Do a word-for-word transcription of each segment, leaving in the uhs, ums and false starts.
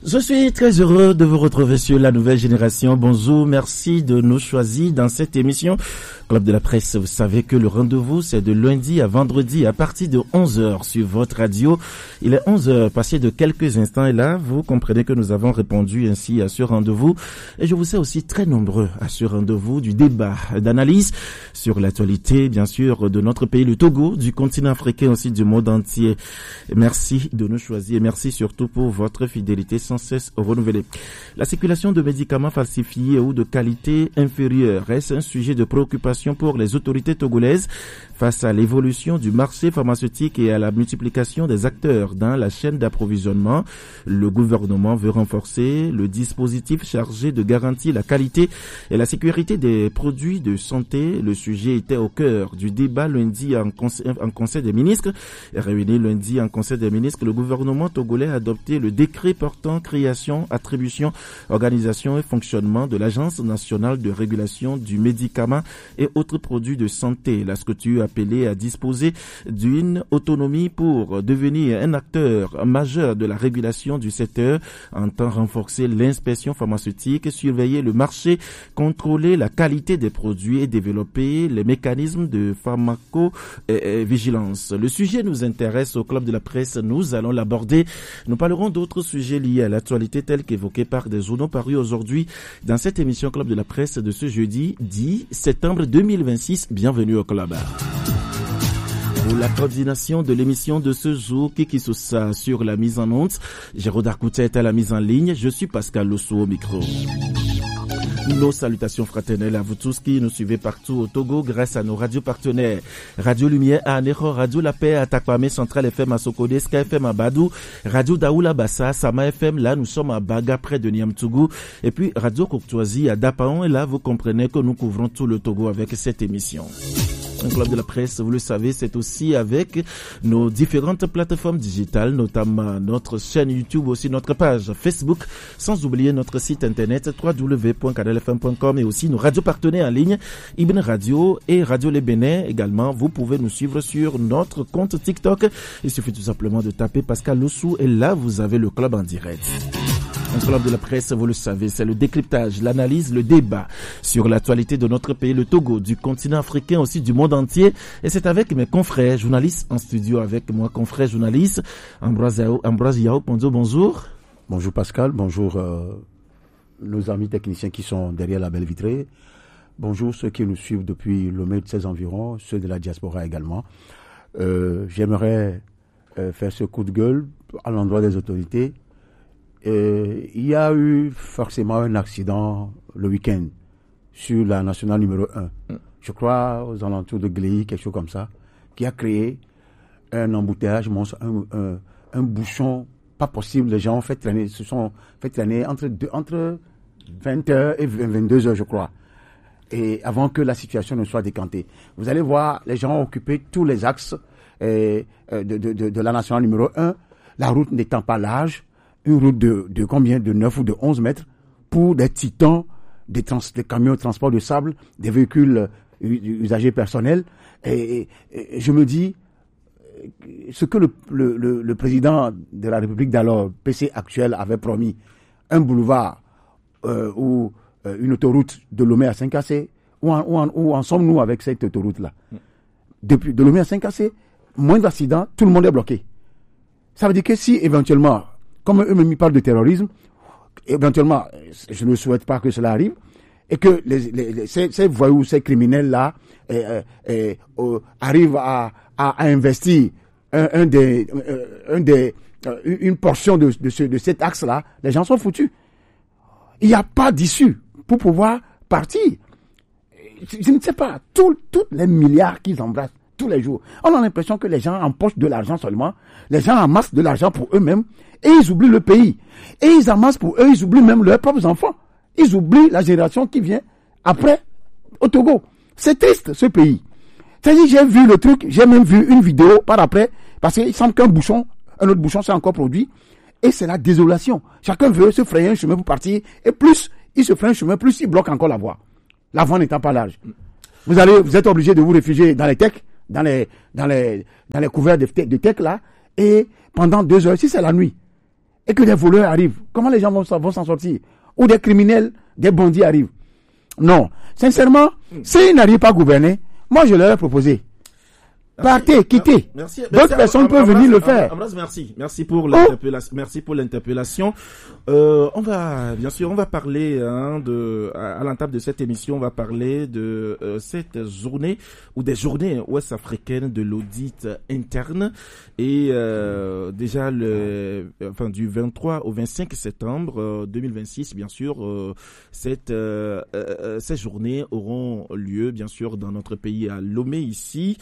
Je suis très heureux de vous retrouver sur La Nouvelle Génération. Bonjour, merci de nous choisir dans cette émission. Club de la Presse, vous savez que le rendez-vous, c'est de lundi à vendredi à partir de onze heures sur votre radio. Il est onze heures, passé de quelques instants, et là, vous comprenez que nous avons répondu ainsi à ce rendez-vous. Et je vous sais aussi très nombreux à ce rendez-vous du débat, d'analyse sur l'actualité, bien sûr, de notre pays, le Togo, du continent africain, aussi du monde entier. Merci de nous choisir et merci surtout pour votre fidélité sans cesse renouvelée. La circulation de médicaments falsifiés ou de qualité inférieure reste un sujet de préoccupation pour les autorités togolaises face à l'évolution du marché pharmaceutique et à la multiplication des acteurs dans la chaîne d'approvisionnement. Le gouvernement veut renforcer le dispositif chargé de garantir la qualité et la sécurité des produits de santé. Le sujet était au cœur du débat lundi en conseil, en conseil des ministres. Réuni lundi en conseil des ministres, le gouvernement togolais a adopté le décret portant création, attribution, organisation et fonctionnement de l'Agence nationale de régulation du médicament et autres produits de santé. La structure appelée à disposer d'une autonomie pour devenir un acteur majeur de la régulation du secteur, entend renforcer l'inspection pharmaceutique, surveiller le marché, contrôler la qualité des produits et développer les mécanismes de pharmacovigilance. Le sujet nous intéresse au Club de la Presse, nous allons l'aborder. Nous parlerons d'autres sujets liés à l'actualité tels qu'évoqués par des journaux parus aujourd'hui dans cette émission Club de la Presse de ce jeudi dix septembre deux mille vingt-six. Bienvenue au Club. Pour la coordination de l'émission de ce jour, Kiki Sousa sur la mise en onde, Jérôme Darkoutia est à la mise en ligne, je suis Pascal Losso au micro. Nos salutations fraternelles à vous tous qui nous suivez partout au Togo grâce à nos radios partenaires. Radio Lumière à Anéro, Radio La Paix à Takwame, Central F M à Sokode, Sky F M à Badou, Radio Daoula Bassa, Sama F M, là nous sommes à Baga près de Niamtougou, et puis Radio Courtoisie à Dapaon, et là vous comprenez que nous couvrons tout le Togo avec cette émission. Un Club de la Presse, vous le savez, c'est aussi avec nos différentes plateformes digitales, notamment notre chaîne YouTube, aussi notre page Facebook, sans oublier notre site internet w w w point canal f m point com et aussi nos radios partenaires en ligne, Ibn Radio et Radio Les Bénin. Également, vous pouvez nous suivre sur notre compte TikTok. Il suffit tout simplement de taper Pascal Lossou et là, vous avez le club en direct. Un Club de la Presse, vous le savez, c'est le décryptage, l'analyse, le débat sur l'actualité de notre pays, le Togo, du continent africain, aussi du monde entier. Et c'est avec mes confrères journalistes en studio, avec moi, confrères journalistes, Ambroise Yao, Ambroise Yao, bonjour. Bonjour Pascal, bonjour euh, nos amis techniciens qui sont derrière la belle vitrée. Bonjour ceux qui nous suivent depuis Lomé de ses environs, ceux de la diaspora également. Euh, j'aimerais euh, faire ce coup de gueule à l'endroit des autorités. Euh, il y a eu forcément un accident le week-end sur la nationale numéro un. Mm. Je crois aux alentours de Gléy, quelque chose comme ça, qui a créé un embouteillage monstre, un, un, un bouchon pas possible. Les gens ont fait traîner, se sont fait traîner entre, deux, entre vingt heures et vingt-deux heures, je crois. Et avant que la situation ne soit décantée. Vous allez voir, les gens ont occupé tous les axes euh, de, de, de, de la nationale numéro un, la route n'étant pas large. Une route de, de combien? De neuf ou de onze mètres pour des titans, des, trans, des camions de transport de sable, des véhicules usagers personnels. Et, et, et je me dis, ce que le, le, le, le président de la République d'alors, P C actuel, avait promis, un boulevard euh, ou euh, une autoroute de Lomé à Saint-Cassé, où en, où en, où en sommes-nous avec cette autoroute-là? Depuis de Lomé à Saint-Cassé, moins d'accidents, tout le monde est bloqué. Ça veut dire que si éventuellement, comme eux-mêmes ils parlent de terrorisme, éventuellement, je ne souhaite pas que cela arrive, et que les, les, les, ces, ces voyous, ces criminels-là euh, euh, euh, arrivent à, à, à investir un, un des, euh, un des, euh, une portion de, de, ce, de cet axe-là, les gens sont foutus. Il n'y a pas d'issue pour pouvoir partir. Je, je ne sais pas, tous les milliards qu'ils embrassent tous les jours, on a l'impression que les gens empochent de l'argent seulement, les gens amassent de l'argent pour eux-mêmes, et ils oublient le pays. Et ils amassent pour eux, ils oublient même leurs propres enfants. Ils oublient la génération qui vient après au Togo. C'est triste, ce pays. C'est-à-dire, j'ai vu le truc, j'ai même vu une vidéo par après, parce qu'il semble qu'un bouchon, un autre bouchon s'est encore produit, et c'est la désolation. Chacun veut se frayer un chemin pour partir, et plus il se fraye un chemin, plus il bloque encore la voie. La voie n'étant pas large. Vous allez, vous êtes obligé de vous réfugier dans les techs, dans les, dans les, dans les couverts de, de tech là, et pendant deux heures, si c'est la nuit, et que des voleurs arrivent, comment les gens vont, vont s'en sortir? Ou des criminels, des bandits arrivent? Non. Sincèrement, s'ils n'arrivent pas à gouverner, moi je leur ai proposé. Partez, quittez. Merci. D'autres personnes peuvent venir le faire. Ambroise, merci. Merci pour l'interpellation. Oh. Merci pour l'interpellation. Euh, on va, bien sûr, on va parler hein, de à, à l'entame de cette émission, on va parler de euh, cette journée ou des journées ouest-africaines de l'audit interne et euh, déjà le, enfin du vingt-trois au vingt-cinq septembre euh, deux mille vingt-six, bien sûr, euh, cette euh, euh, ces journées auront lieu, bien sûr, dans notre pays à Lomé ici.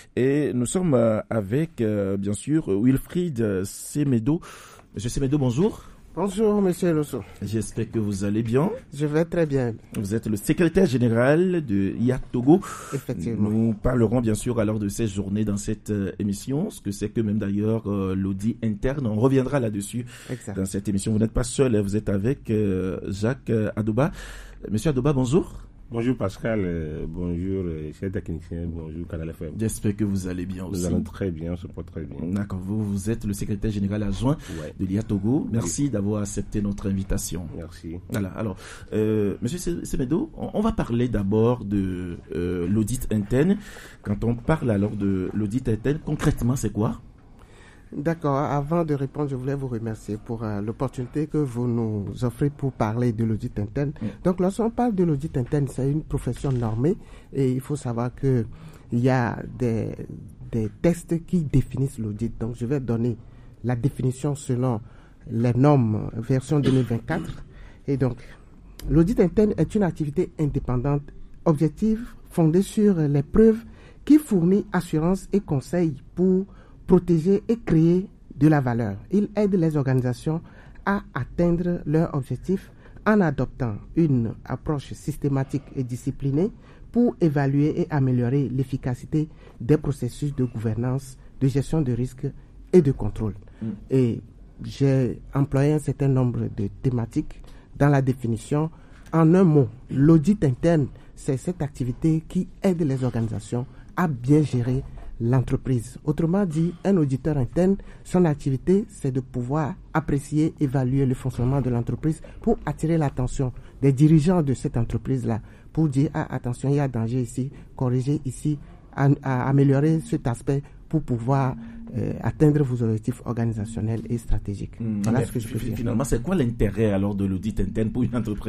Et nous sommes avec, euh, bien sûr, Wilfried Semedo. Monsieur Semedo, bonjour. Bonjour, monsieur Losso. J'espère que vous allez bien. Je vais très bien. Vous êtes le secrétaire général de I A T Togo. Effectivement. Nous parlerons bien sûr alors de ces journées dans cette euh, émission, ce que c'est que même d'ailleurs euh, l'audit interne. On reviendra là-dessus exact. Dans cette émission. Vous n'êtes pas seul, vous êtes avec euh, Jacques Adoba. Monsieur Adoba, bonjour. Bonjour Pascal, euh, bonjour euh, chers techniciens, bonjour Canal F M. J'espère que vous allez bien aussi. Nous allons très bien, on se porte très bien. D'accord, vous, vous êtes le secrétaire général adjoint ouais. de l'I A Togo. Merci oui. d'avoir accepté notre invitation. Merci. Voilà, alors, euh, Monsieur Semedo, on, on va parler d'abord de euh, l'audit interne. Quand on parle alors de l'audit interne, concrètement, c'est quoi ? D'accord. Avant de répondre, je voulais vous remercier pour euh, l'opportunité que vous nous offrez pour parler de l'audit interne. Mmh. Donc, lorsqu'on parle de l'audit interne, c'est une profession normée et il faut savoir que il y a des, des textes qui définissent l'audit. Donc, je vais donner la définition selon les normes version deux mille vingt-quatre. Et donc, l'audit interne est une activité indépendante, objective, fondée sur les preuves qui fournit assurance et conseils pour protéger et créer de la valeur. Il aide les organisations à atteindre leurs objectifs en adoptant une approche systématique et disciplinée pour évaluer et améliorer l'efficacité des processus de gouvernance, de gestion de risques et de contrôle. Mmh. Et j'ai employé un certain nombre de thématiques dans la définition. En un mot, l'audit interne, c'est cette activité qui aide les organisations à bien gérer l'entreprise. Autrement dit, un auditeur interne, son activité, c'est de pouvoir apprécier, évaluer le fonctionnement de l'entreprise pour attirer l'attention des dirigeants de cette entreprise-là, pour dire, ah, attention, il y a danger ici, corriger ici, à, à améliorer cet aspect pour pouvoir euh, atteindre vos objectifs organisationnels et stratégiques. Mmh, voilà ce que je peux dire. Finalement, c'est quoi l'intérêt alors de l'audit interne pour une entreprise ?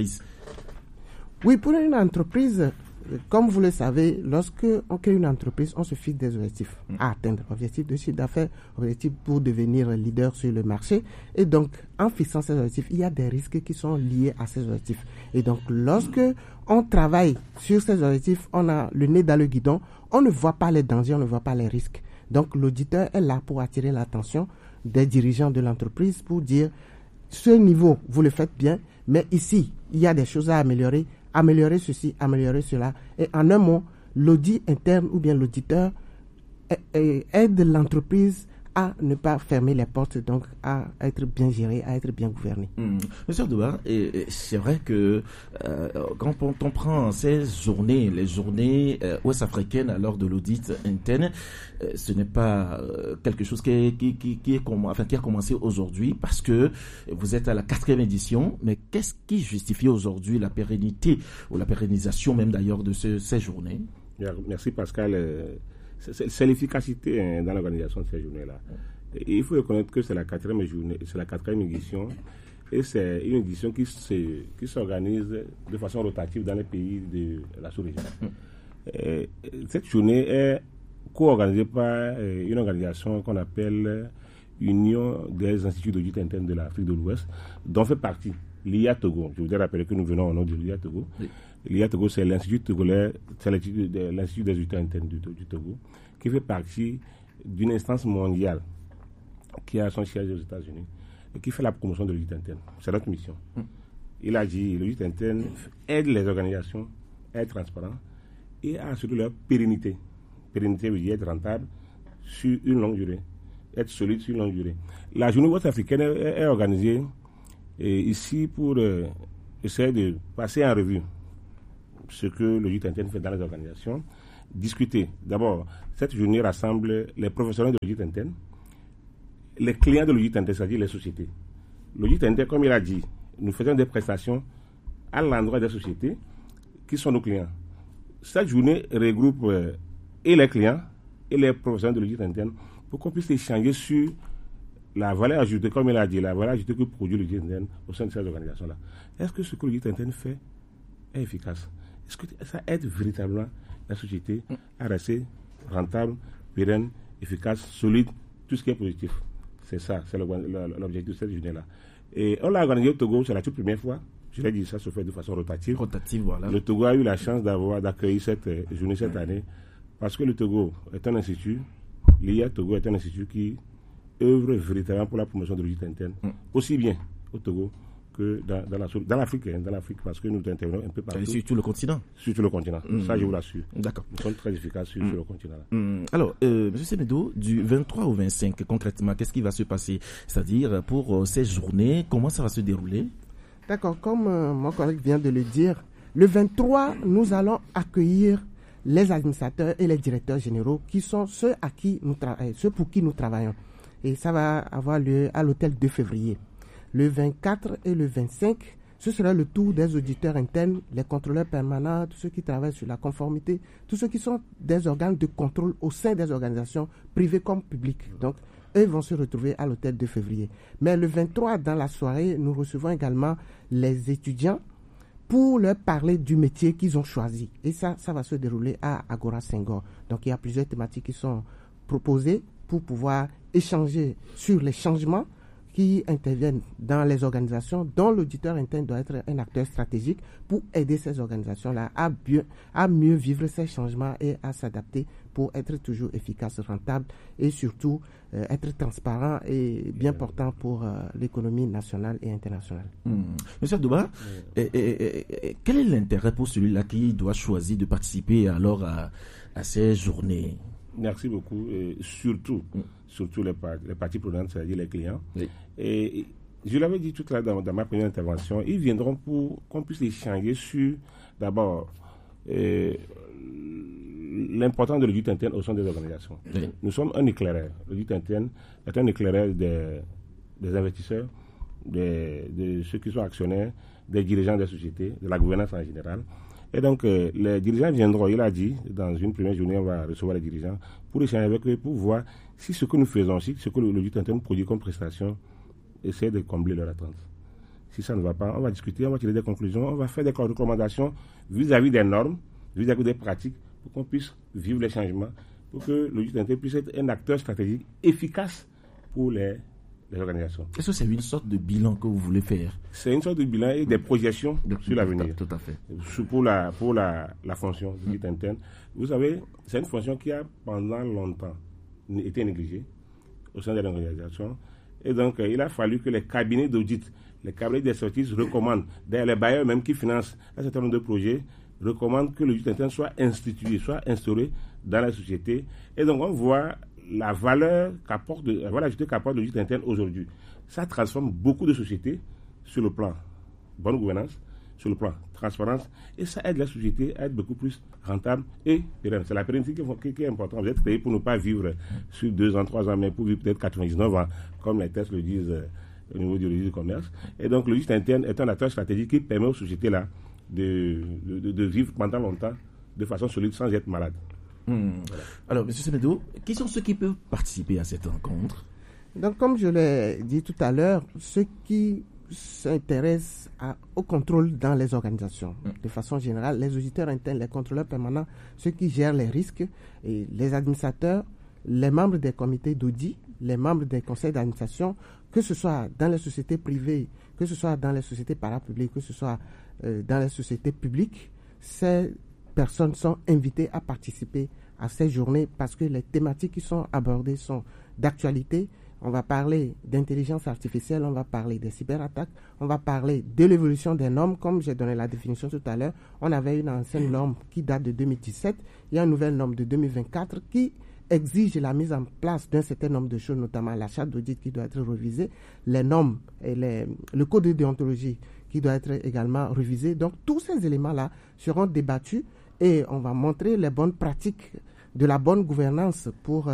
Oui, pour une entreprise, comme vous le savez, lorsque on crée une entreprise, on se fixe des objectifs mmh. à atteindre. Objectifs de chiffre d'affaires, objectifs pour devenir leader sur le marché. Et donc, en fixant ces objectifs, il y a des risques qui sont liés à ces objectifs. Et donc, lorsque on travaille sur ces objectifs, on a le nez dans le guidon, on ne voit pas les dangers, on ne voit pas les risques. Donc, l'auditeur est là pour attirer l'attention des dirigeants de l'entreprise pour dire, ce niveau, vous le faites bien, mais ici, il y a des choses à améliorer. Améliorer ceci, améliorer cela. Et en un mot, l'audit interne ou bien l'auditeur aide l'entreprise à ne pas fermer les portes, donc à être bien géré, à être bien gouverné. Mmh. Monsieur Adoba, et, et c'est vrai que euh, quand on, on prend ces journées, les journées euh, ouest-africaines alors de l'audit interne, euh, ce n'est pas euh, quelque chose qui, est, qui, qui, qui, est comm- enfin, qui a commencé aujourd'hui parce que vous êtes à la quatrième édition, mais qu'est-ce qui justifie aujourd'hui la pérennité ou la pérennisation même d'ailleurs de ce, ces journées? Merci Pascal. C'est, c'est, c'est l'efficacité hein, dans l'organisation de ces journées-là. Et il faut reconnaître que c'est la quatrième journée, c'est la quatrième édition, et c'est une édition qui, se, qui s'organise de façon rotative dans les pays de la sous-région. Et cette journée est co-organisée par une organisation qu'on appelle Union des instituts d'audit interne de l'Afrique de l'Ouest, dont fait partie l'I A Togo. Je voudrais rappeler que nous venons au nom de l'I A Togo. Oui. L'I A Togo, c'est l'Institut togolais, c'est l'Institut, de, l'Institut des auditeurs internes du, du Togo, qui fait partie d'une instance mondiale qui a son siège aux États-Unis et qui fait la promotion de l'audit interne. C'est notre mission. Mm. Il a dit l'audit interne aide les organisations à être transparents et à assurer leur pérennité. Pérennité veut dire être rentable sur une longue durée, être solide sur une longue durée. La journée ouest-africaine est, est, est organisée et ici pour euh, essayer de passer en revue ce que l'audit interne fait dans les organisations, discuter. D'abord, cette journée rassemble les professionnels de l'audit interne, les clients de l'audit interne, c'est-à-dire les sociétés, L'audit interne, comme il a dit, nous faisons des prestations à l'endroit des sociétés qui sont nos clients. Cette journée regroupe euh, et les clients et les professionnels de l'audit interne pour qu'on puisse échanger sur la valeur ajoutée, comme il a dit, la valeur ajoutée que produit l'audit interne au sein de ces organisations-là. Est-ce que ce que l'audit interne fait est efficace? Est-ce que ça aide véritablement la société à rester rentable, pérenne, efficace, solide, tout ce qui est positif? C'est ça, c'est l'objectif de cette journée-là. Et on l'a organisé au Togo, c'est la toute première fois. Je l'ai dit, ça se fait de façon rotative. Rotative, voilà. Le Togo a eu la chance d'avoir, d'accueillir cette euh, journée cette année parce que le Togo est un institut, l'I A Togo est un institut qui œuvre véritablement pour la promotion de l'audit interne, mm. aussi bien au Togo que dans, dans, la, dans l'Afrique, hein, dans l'Afrique, parce que nous intervenons un peu partout. Et sur tout le continent. Sur tout le continent, mm. ça je vous l'assure. D'accord. Nous sommes très efficaces sur, mm. sur le continent. Mm. Alors, euh, M. Semedo, du vingt-trois au vingt-cinq, concrètement, qu'est-ce qui va se passer? C'est-à-dire, pour euh, ces journées, comment ça va se dérouler? D'accord, comme euh, mon collègue vient de le dire, le vingt-trois, nous allons accueillir les administrateurs et les directeurs généraux qui sont ceux, à qui nous tra- ceux pour qui nous travaillons. Et ça va avoir lieu à l'hôtel deux février. Le vingt-quatre et le vingt-cinq, ce sera le tour des auditeurs internes, les contrôleurs permanents, tous ceux qui travaillent sur la conformité, tous ceux qui sont des organes de contrôle au sein des organisations privées comme publiques. Donc, eux vont se retrouver à l'hôtel deux février. Mais le vingt-trois, dans la soirée, nous recevons également les étudiants pour leur parler du métier qu'ils ont choisi. Et ça, ça va se dérouler à Agora Senghor. Donc, il y a plusieurs thématiques qui sont proposées pour pouvoir échanger sur les changements qui interviennent dans les organisations dont l'auditeur interne doit être un acteur stratégique pour aider ces organisations-là à, bien, à mieux vivre ces changements et à s'adapter pour être toujours efficace, rentable et surtout euh, être transparent et bien portant pour euh, l'économie nationale et internationale. Mmh. Monsieur Abdouba, mmh. et, et, et, quel est l'intérêt pour celui-là qui doit choisir de participer alors à, à ces journées? Merci beaucoup. Et surtout, mmh. surtout les, part, les parties prenantes, c'est-à-dire les clients. Oui. Et je l'avais dit tout à l'heure dans, dans ma première intervention, ils viendront pour qu'on puisse échanger sur, d'abord, euh, l'importance de l'audit interne au sein des organisations. Oui. Nous sommes un éclaireur. L'audit interne est un éclaireur des, des investisseurs, des, de ceux qui sont actionnaires, des dirigeants des sociétés, de la gouvernance en général. Et donc, euh, les dirigeants viendront, il a dit, dans une première journée, on va recevoir les dirigeants pour échanger avec eux, pour voir si ce que nous faisons, si ce que l'audit interne produit comme prestation, essaie de combler leurs attentes. Si ça ne va pas, on va discuter, on va tirer des conclusions, on va faire des recommandations vis-à-vis des normes, vis-à-vis des pratiques, pour qu'on puisse vivre les changements, pour que l'audit interne puisse être un acteur stratégique efficace pour les, les organisations. Est-ce que c'est une sorte de bilan que vous voulez faire? C'est une sorte de bilan et des projections de, sur l'avenir. Tout à fait. Pour la, pour la, la fonction d'audit mmh. interne. Vous savez, c'est une fonction qui a pendant longtemps été négligée au sein de l'organisation. Et donc, il a fallu que les cabinets d'audit, les cabinets d'expertise recommandent, d'ailleurs les bailleurs même qui financent un certain nombre de projets, recommandent que l'audit interne soit institué, soit instauré dans la société. Et donc, on voit la valeur qu'apporte, la valeur ajoutée qu'apporte l'audit interne aujourd'hui. Ça transforme beaucoup de sociétés sur le plan bonne gouvernance, sur le plan transparence, et ça aide la société à être beaucoup plus rentable et pérenne. C'est la pérennité qui, qui est importante. Vous êtes payé pour ne pas vivre sur deux ans, trois ans, mais pour vivre peut-être quatre-vingt-dix-neuf ans, comme les tests le disent euh, au niveau du registre du commerce. Et donc, l'audit interne est un acteur stratégique qui permet aux sociétés-là de, de, de vivre pendant longtemps de façon solide sans être malade. Mmh. Voilà. Alors, M. Semedo, qui sont ceux qui peuvent participer à cette rencontre? Donc, comme je l'ai dit tout à l'heure, ceux qui s'intéressent à, au contrôle dans les organisations. Mmh. De façon générale, les auditeurs internes, les contrôleurs permanents, ceux qui gèrent les risques, et les administrateurs, les membres des comités d'audit, les membres des conseils d'administration, que ce soit dans les sociétés privées, que ce soit dans les sociétés parapubliques, que ce soit euh, dans les sociétés publiques, ces personnes sont invitées à participer à ces journées parce que les thématiques qui sont abordées sont d'actualité. On va parler d'intelligence artificielle, on va parler des cyberattaques, on va parler de l'évolution des normes, comme j'ai donné la définition tout à l'heure. On avait une ancienne norme qui date de deux mille dix-sept, il y a une nouvelle norme de deux mille vingt-quatre qui exige la mise en place d'un certain nombre de choses, notamment la charte d'audit qui doit être révisée, les normes et les, le code de déontologie qui doit être également révisé. Donc tous ces éléments-là seront débattus et on va montrer les bonnes pratiques de la bonne gouvernance pour euh,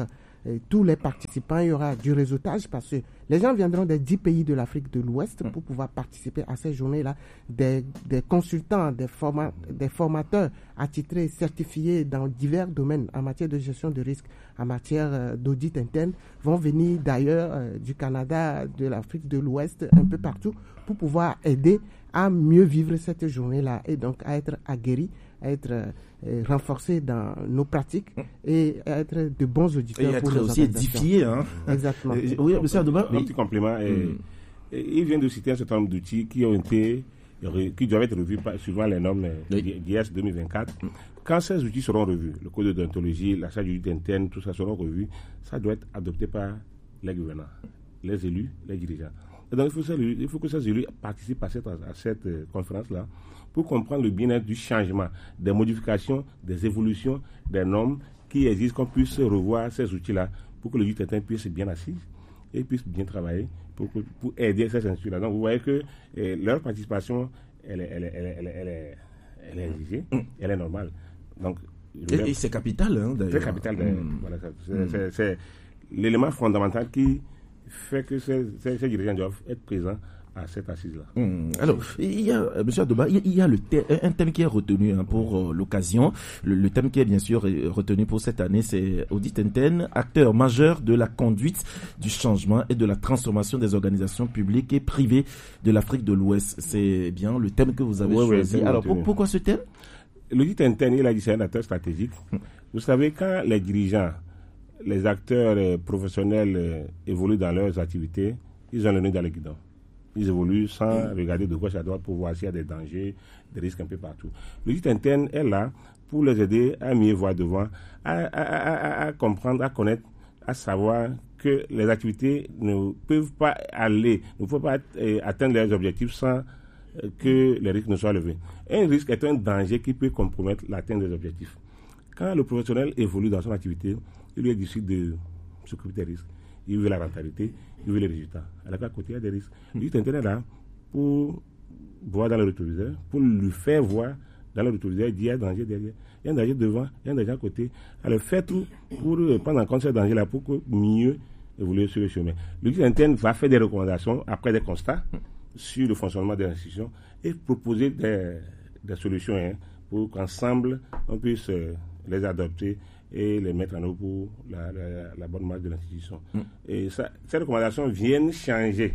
et tous les participants, il y aura du réseautage parce que les gens viendront des dix pays de l'Afrique de l'Ouest pour pouvoir participer à ces journées-là. Des, des consultants, des, forma, des formateurs attitrés, certifiés dans divers domaines en matière de gestion de risques, en matière euh, d'audit interne, vont venir d'ailleurs euh, du Canada, de l'Afrique de l'Ouest, un peu partout, pour pouvoir aider à mieux vivre cette journée-là et donc à être aguerris, à être euh, renforcés dans nos pratiques et à être de bons auditeurs. Et pour être nos aussi édifiés. Hein. Exactement. Oui, monsieur Adoba. Un petit complément. Mm. Et, il vient de citer un certain nombre d'outils qui ont été, qui doivent être revus suivant les normes oui. d'I S deux mille vingt-quatre. Mm. Quand ces outils seront revus, le code de déontologie, l'achat du audit interne, tout ça seront revus, ça doit être adopté par les gouvernants, les élus, les dirigeants. Et donc, il faut, il faut que ces élus participent à cette, à cette euh, conférence-là pour comprendre le bien-être du changement, des modifications, des évolutions, des normes qui existent, qu'on puisse revoir ces outils-là pour que le audit interne puisse être bien assis et puisse bien travailler pour, pour aider ces instituts-là. Donc, vous voyez que euh, leur participation, elle est, elle est, elle est, elle est, elle est, elle est exigée, elle est normale. Donc, et, et c'est capital, hein, d'ailleurs. C'est capital, d'ailleurs. Mm. Voilà, c'est, mm. c'est, c'est l'élément fondamental qui fait que ces, ces, ces dirigeants doivent être présents à cette assise-là. Mmh. Alors, il y a, monsieur Adoba, il y a le thème, un thème qui est retenu hein, pour euh, l'occasion. Le, le thème qui est bien sûr retenu pour cette année, c'est audit interne, acteur majeur de la conduite du changement et de la transformation des organisations publiques et privées de l'Afrique de l'Ouest. C'est bien le thème que vous avez oui, choisi. Oui, Alors, pour, pourquoi ce thème? L'audit interne, il a dit c'est un acteur stratégique. Mmh. Vous savez, quand les dirigeants, les acteurs euh, professionnels euh, évoluent dans leurs activités, ils ont le nez dans le guidon. Ils évoluent sans regarder de gauche à droite pour voir s'il y a des dangers, des risques un peu partout. L'audit interne est là pour les aider à mieux voir devant, à, à, à, à comprendre, à connaître, à savoir que les activités ne peuvent pas aller, ne peuvent pas euh, atteindre leurs objectifs sans euh, que les risques ne soient levés. Un risque est un danger qui peut compromettre l'atteinte des objectifs. Quand le professionnel évolue dans son activité, il lui est difficile de s'occuper des risques. Il veut la rentabilité, il veut les résultats. Alors qu'à côté, il y a des risques. L'audit interne est là pour voir dans le rétroviseur, pour lui faire voir dans le rétroviseur, il y a un danger derrière, il y a un danger devant, il y a un danger à côté. Alors faire tout pour prendre en compte ce danger-là pour que mieux évoluer sur le chemin. L'audit interne va faire des recommandations après des constats sur le fonctionnement des institutions et proposer des, des solutions hein, pour qu'ensemble, on puisse euh, les adopter et les mettre en œuvre pour la, la, la bonne marche de l'institution. Mm. Et ça, ces recommandations viennent changer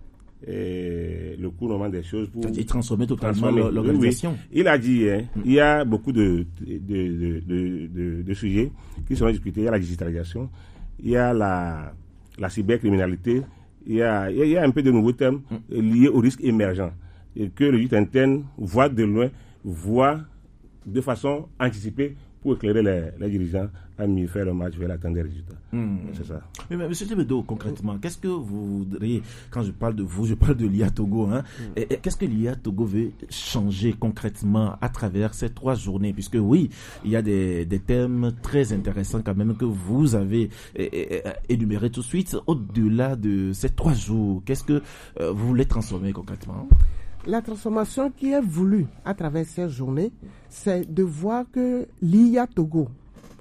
et le cours normal des choses pour et transformer totalement l'organisation. Oui, oui. Il a dit, hein, mm. il y a beaucoup de, de, de, de, de, de sujets qui seront discutés. Il y a la digitalisation, il y a la, la cybercriminalité, il y, a, il y a un peu de nouveaux thèmes mm. liés aux risques émergents et que le audit interne voit de loin, voit de façon anticipée pour éclairer les, les dirigeants à mieux faire le match vers l'atteinte des résultats. Mmh. C'est ça. Mais, mais monsieur Tebedo, concrètement, mmh. qu'est-ce que vous voudriez, quand je parle de vous, je parle de l'I A Togo, hein, mmh. et, et, qu'est-ce que l'I A Togo veut changer concrètement à travers ces trois journées? Puisque oui, il y a des, des thèmes très intéressants quand même que vous avez é, é, énumérés tout de suite. Au-delà de ces trois jours, qu'est-ce que euh, vous voulez transformer concrètement? La transformation qui est voulue à travers ces journées, c'est de voir que l'I A Togo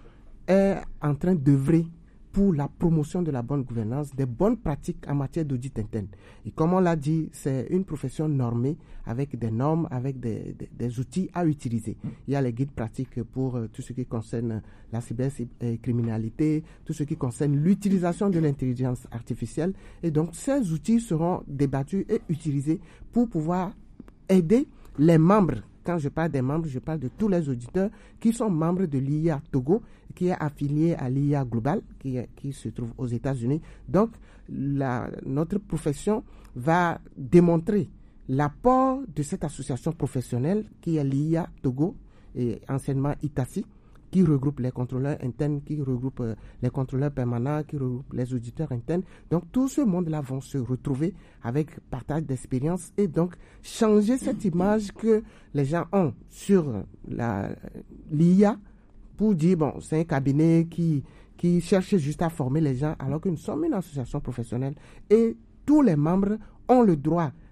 est en train d'œuvrer pour la promotion de la bonne gouvernance, des bonnes pratiques en matière d'audit interne. Et comme on l'a dit, c'est une profession normée avec des normes, avec des, des, des outils à utiliser. Il y a les guides pratiques pour euh, tout ce qui concerne la cybercriminalité, tout ce qui concerne l'utilisation de l'intelligence artificielle. Et donc, ces outils seront débattus et utilisés pour pouvoir aider les membres. Quand je parle des membres, je parle de tous les auditeurs qui sont membres de l'I A Togo, qui est affilié à l'I A Global, qui, est, qui se trouve aux États-Unis. Donc, la, notre profession va démontrer l'apport de cette association professionnelle qui est l'I A Togo et anciennement I T A C I, qui regroupe les contrôleurs internes, qui regroupe euh, les contrôleurs permanents, qui regroupe les auditeurs internes. Donc, tout ce monde-là vont se retrouver avec partage d'expérience et donc changer cette image que les gens ont sur la, l'I A pour dire, bon, c'est un cabinet qui, qui cherche juste à former les gens alors que nous sommes une association professionnelle et tous les membres ont le droit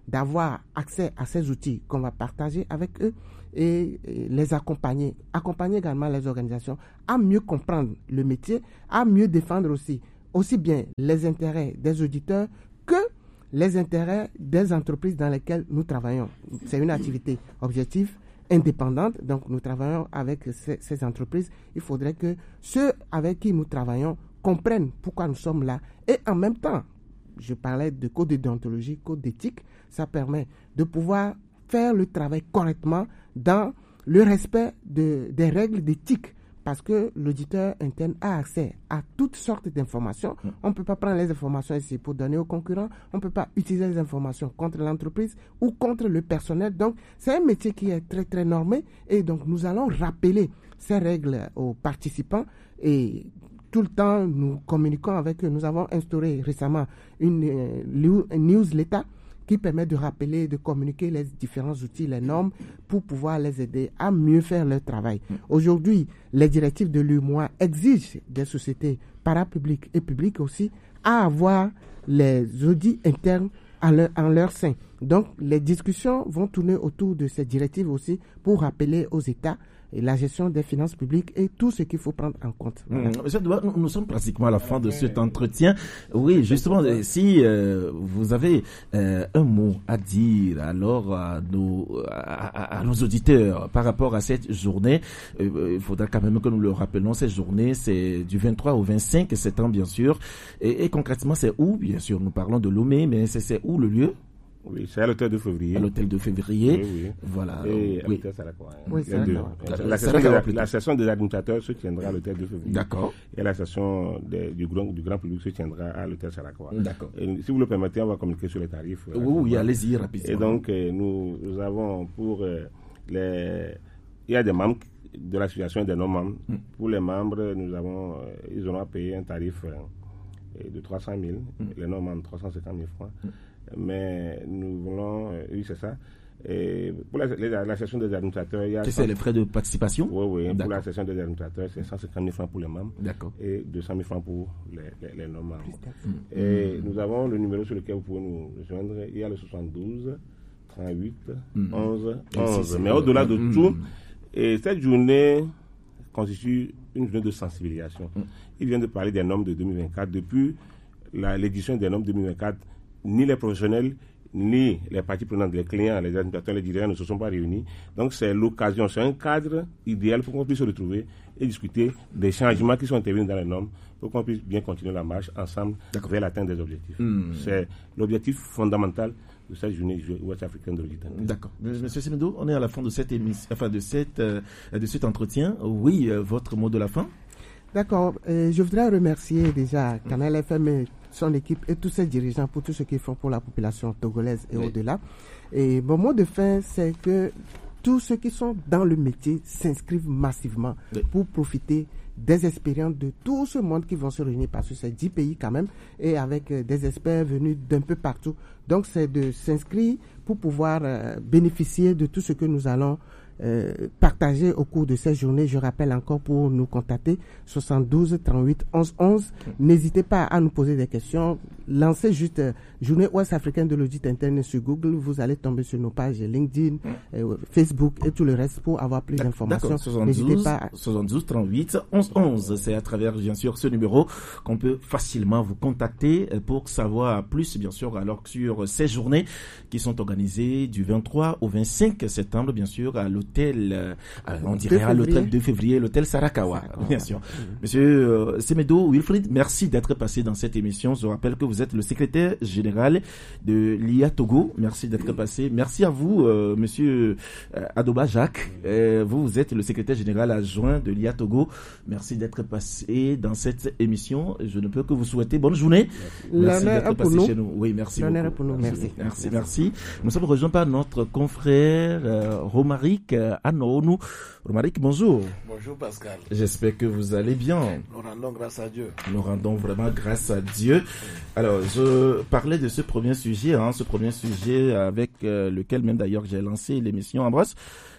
d'avoir accès à ces outils qu'on va partager avec eux et, et les accompagner. Accompagner également les organisations à mieux comprendre le métier, à mieux défendre aussi, aussi bien les intérêts des auditeurs que les intérêts des entreprises dans lesquelles nous travaillons. C'est une activité objective, indépendante, donc nous travaillons avec ces, ces entreprises. Il faudrait que ceux avec qui nous travaillons comprennent pourquoi nous sommes là. Et en même temps, je parlais de code de déontologie, code d'éthique, ça permet de pouvoir faire le travail correctement dans le respect de, des règles d'éthique. Parce que l'auditeur interne a accès à toutes sortes d'informations. On ne peut pas prendre les informations ici pour donner aux concurrents. On ne peut pas utiliser les informations contre l'entreprise ou contre le personnel. Donc, c'est un métier qui est très, très normé. Et donc, nous allons rappeler ces règles aux participants. Et tout le temps, nous communiquons avec eux. Nous avons instauré récemment une, euh, une newsletter qui permet de rappeler, de communiquer les différents outils, les normes, pour pouvoir les aider à mieux faire leur travail. Aujourd'hui, les directives de l'U E M O A exigent des sociétés parapubliques et publiques aussi à avoir les audits internes à leur, en leur sein. Donc, les discussions vont tourner autour de ces directives aussi pour rappeler aux États et la gestion des finances publiques et tout ce qu'il faut prendre en compte. Mmh. Monsieur Douba, nous, nous sommes pratiquement à la fin de cet entretien. Oui, justement, si euh, vous avez euh, un mot à dire alors à nos, à, à nos auditeurs par rapport à cette journée, euh, il faudra quand même que nous le rappelons. Cette journée, c'est du vingt-trois au vingt-cinq septembre, bien sûr. Et, et concrètement, c'est où? Bien sûr, nous parlons de Lomé, mais c'est, c'est où le lieu? Oui, c'est à l'hôtel de février. À l'hôtel de février. Oui, oui. Voilà. Et à oui. l'hôtel Sarakoa. Oui, c'est la, la, session des, la session des administrateurs se tiendra à l'hôtel de février. D'accord. Et la session des, du, grand, du grand public se tiendra à l'hôtel Sarakoa. D'accord. Et si vous le permettez, on va communiquer sur les tarifs. Oui, oui, allez-y rapidement. Et donc, euh, nous, nous avons pour euh, les... Il y a des membres de l'association et des non-membres. Mm. Pour les membres, nous avons, euh, ils auront à payer un tarif euh, de trois cent mille. Mm. Les non-membres, trois cent cinquante mille francs. Mm. Mais nous voulons, euh, oui c'est ça, et pour la, la, la session des administrateurs, il y a... C'est cent... les frais de participation? Oui, oui, D'accord. Pour la session des administrateurs, c'est cent cinquante mille francs pour les membres. D'accord. Et deux cent mille francs pour les, les, les non-membres. Mmh. Et mmh. nous avons le numéro sur lequel vous pouvez nous joindre, il y a le soixante-douze, trente-huit, mmh. onze, onze. Mais au-delà de mmh. tout, et cette journée constitue une journée de sensibilisation. Mmh. Il vient de parler des normes de deux mille vingt-quatre. Depuis la, l'édition des normes deux mille vingt-quatre, ni les professionnels, ni les parties prenantes, les clients, les administrateurs, les dirigeants ne se sont pas réunis. Donc c'est l'occasion, c'est un cadre idéal pour qu'on puisse se retrouver et discuter des changements qui sont intervenus dans les normes pour qu'on puisse bien continuer la marche ensemble D'accord. vers l'atteinte des objectifs. Mmh. C'est l'objectif fondamental de cette journée ouest-africaine de l'audit interne. D'accord. Monsieur Semedo, on est à la fin de cette émission, enfin de cette, euh, de cet entretien. Oui, euh, votre mot de la fin? D'accord. Euh, je voudrais remercier déjà Canal F M et son équipe et tous ses dirigeants pour tout ce qu'ils font pour la population togolaise et oui. au-delà. Et mon mot de fin, c'est que tous ceux qui sont dans le métier s'inscrivent massivement oui. pour profiter des expériences de tout ce monde qui vont se réunir parce que c'est dix pays quand même et avec euh, des experts venus d'un peu partout. Donc c'est de s'inscrire pour pouvoir euh, bénéficier de tout ce que nous allons Euh, partager au cours de cette journée. Je rappelle encore pour nous contacter soixante-douze, trente-huit, onze, onze. N'hésitez pas à nous poser des questions. Lancez juste euh, Journée Ouest-Africaine de l'audit interne sur Google. Vous allez tomber sur nos pages LinkedIn, euh, Facebook et tout le reste pour avoir plus d'informations. N'hésitez pas à... soixante-douze, trente-huit, onze, onze. C'est à travers bien sûr ce numéro qu'on peut facilement vous contacter pour savoir plus bien sûr alors sur ces journées qui sont organisées du vingt-trois au vingt-cinq septembre bien sûr à l'hôtel Hôtel, euh, on dirait à l'hôtel de février, l'hôtel Sarakawa, Sarakawa. bien sûr. Mmh. Monsieur euh, Semedo Wilfried, merci d'être passé dans cette émission. Je rappelle que vous êtes le secrétaire général de l'I A Togo. Merci d'être mmh. passé. Merci à vous, euh, Monsieur euh, Adoba Jacques. Euh, vous, vous êtes le secrétaire général adjoint de l'I A Togo. Merci d'être passé dans cette émission. Je ne peux que vous souhaiter bonne journée. Merci L'honneur d'être passé nous. chez nous. Oui, merci L'honneur beaucoup. Pour nous. Merci. Merci, merci. merci. Nous sommes rejoints par notre confrère euh, Romaric Anonou. Romaric, bonjour. Bonjour Pascal. J'espère que vous allez bien. Nous rendons grâce à Dieu. Nous rendons vraiment grâce à Dieu. Alors, je parlais de ce premier sujet, hein, ce premier sujet avec euh, lequel même d'ailleurs j'ai lancé l'émission Ambroise.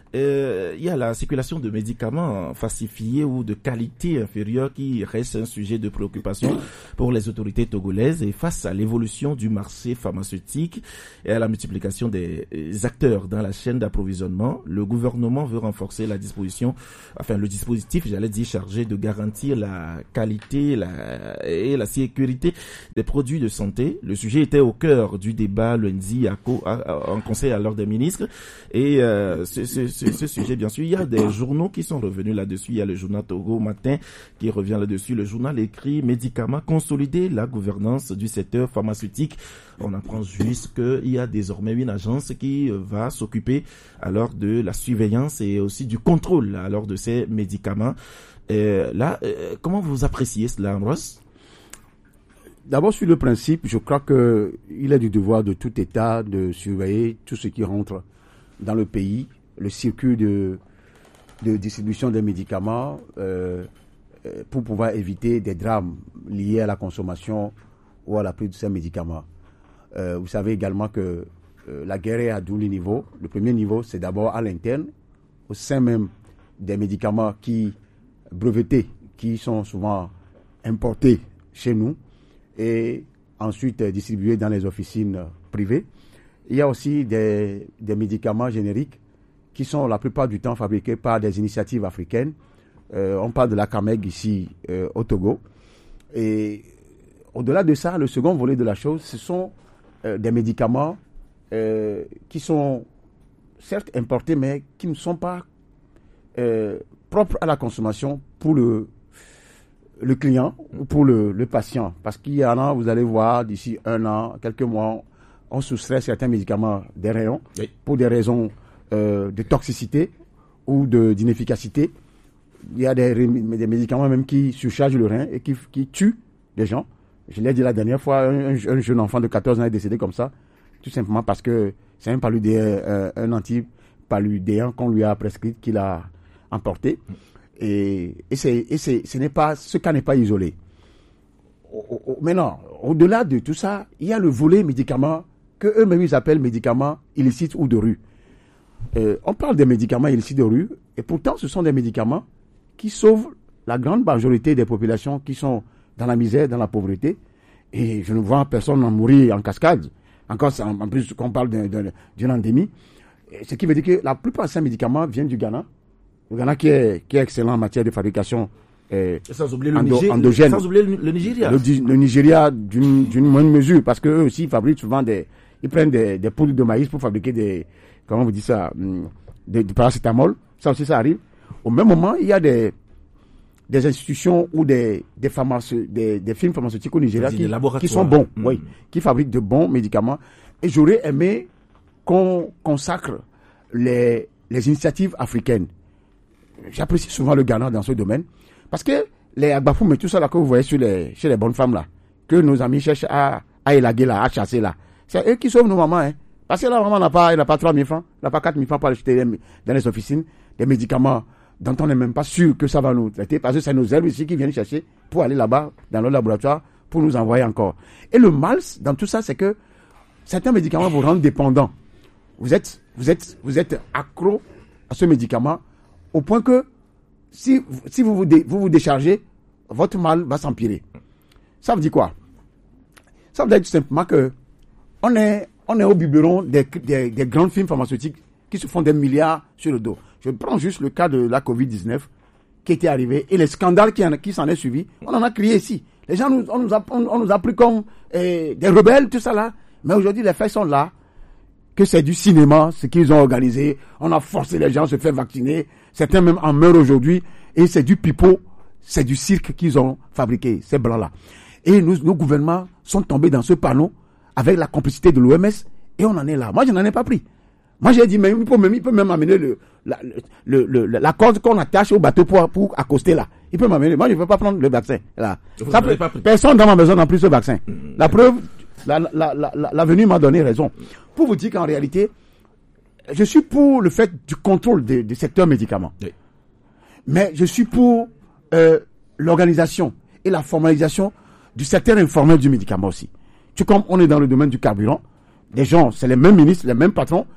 Euh, il y a la circulation de médicaments falsifiés ou de qualité inférieure qui reste un sujet de préoccupation pour les autorités togolaises, et face à l'évolution du marché pharmaceutique et à la multiplication des acteurs dans la chaîne d'approvisionnement, le gouvernement veut renforcer la disposition, enfin le dispositif, j'allais dire, chargé de garantir la qualité la, et la sécurité des produits de santé. Le sujet était au cœur du débat lundi à, à, en conseil à l'ordre des ministres, et euh, ce, ce, ce, ce sujet, bien sûr, il y a des journaux qui sont revenus là-dessus. Il y a le journal Togo Matin qui revient là-dessus. Le journal écrit médicaments, consolider la gouvernance du secteur pharmaceutique. On apprend juste qu'il y a désormais une agence qui va s'occuper alors de la surveillance et aussi du contrôle alors de ces médicaments. Euh, là, euh, comment vous appréciez cela, Ambroise? D'abord, sur le principe, je crois que il est du devoir de tout État de surveiller tout ce qui rentre dans le pays, le circuit de, de distribution des médicaments, euh, pour pouvoir éviter des drames liés à la consommation ou à la prise de ces médicaments. Euh, vous savez également que euh, la guerre est à double niveau. Le premier niveau, c'est d'abord à l'interne, au sein même des médicaments qui brevetés, qui sont souvent importés chez nous et ensuite euh, distribués dans les officines euh, privées. Il y a aussi des, des médicaments génériques qui sont la plupart du temps fabriqués par des initiatives africaines. Euh, on parle de la Cameg ici euh, au Togo. Et au-delà de ça, le second volet de la chose, ce sont euh, des médicaments euh, qui sont certes importés, mais qui ne sont pas euh, propres à la consommation pour le, le client ou pour le, le patient. Parce qu'il y en a, vous allez voir, d'ici un an, quelques mois, on soustrait certains médicaments des rayons oui. pour des raisons euh, de toxicité ou de, d'inefficacité. Il y a des, des médicaments même qui surchargent le rein et qui, qui tuent des gens. Je l'ai dit la dernière fois, un, un jeune enfant de quatorze ans est décédé comme ça, tout simplement parce que c'est un paludéen, euh, un antipaludéen qu'on lui a prescrit, qu'il a emporté. Et, et, c'est, et c'est, ce n'est pas, ce cas n'est pas isolé. Au, au, maintenant, au-delà de tout ça, il y a le volet médicaments que eux-mêmes ils appellent médicaments illicites ou de rue. Euh, on parle des médicaments illicites de rue, et pourtant ce sont des médicaments qui sauvent la grande majorité des populations qui sont dans la misère, dans la pauvreté. Et je ne vois personne en mourir en cascade. Encore, en plus, qu'on parle d'un, d'un, d'une endémie. Ce qui veut dire que la plupart de ces médicaments viennent du Ghana. Le Ghana qui est, qui est excellent en matière de fabrication euh, sans oublier le, endo, Niger, endogène. Sans oublier le, le Nigeria. Le, le Nigeria d'une, d'une moindre mesure, parce qu'eux aussi ils fabriquent souvent des... Ils prennent des, des poudres de maïs pour fabriquer des... Comment vous dites ça, des, du paracétamol. Ça aussi, ça arrive. Au même moment, il y a des, des institutions ou des, des, pharmace- des, des firmes pharmaceutiques au Nigeria qui, qui sont bons, mmh. oui, qui fabriquent de bons médicaments. Et j'aurais aimé qu'on consacre les, les initiatives africaines. J'apprécie souvent le Ghana dans ce domaine. Parce que les agbafoum et tout ça là que vous voyez sur les, chez les bonnes femmes là, que nos amis cherchent à, à élaguer là, à chasser là, c'est eux qui sauvent nos mamans, hein. Parce que la maman n'a pas, elle n'a pas trois mille francs, elle n'a pas quatre mille francs pour acheter dans les officines des médicaments dont on n'est même pas sûr que ça va nous traiter, parce que c'est nos élèves ici qui viennent chercher pour aller là-bas dans le laboratoire pour nous envoyer encore. Et le mal dans tout ça, c'est que certains médicaments vous rendent dépendants. Vous êtes, vous êtes, vous êtes accro à ce médicament au point que si, si vous, vous, dé, vous vous déchargez, votre mal va s'empirer. Ça veut dire quoi? Ça veut dire tout simplement que on est, on est au biberon des, des, des grandes firmes pharmaceutiques qui se font des milliards sur le dos. Je prends juste le cas de la covid dix-neuf qui était arrivé et les scandales qui, en, qui s'en est suivi. On en a crié ici. Les gens, nous, on, nous a, on, on nous a pris comme eh, des rebelles, tout ça là. Mais aujourd'hui, les faits sont là. Que c'est du cinéma, ce qu'ils ont organisé. On a forcé les gens à se faire vacciner. Certains même en meurent aujourd'hui. Et c'est du pipeau, c'est du cirque qu'ils ont fabriqué, ces blancs-là. Et nous, nos gouvernements sont tombés dans ce panneau avec la complicité de l'O M S. Et on en est là. Moi, je n'en ai pas pris. Moi, j'ai dit, mais il peut même, il peut même amener le, la, le, le, la corde qu'on attache au bateau pour, pour accoster là. Il peut m'amener. Moi, je ne veux pas prendre le vaccin. Là. Ça peut, personne dans ma maison n'a pris ce vaccin. Mmh. La preuve, la, la, la, la, l'avenue m'a donné raison. Pour vous dire qu'en réalité, je suis pour le fait du contrôle du de, de secteur médicaments. Oui. Mais je suis pour euh, l'organisation et la formalisation du secteur informel du médicament aussi. Tu comme on est dans le domaine du carburant, les gens, c'est les mêmes ministres, les mêmes patrons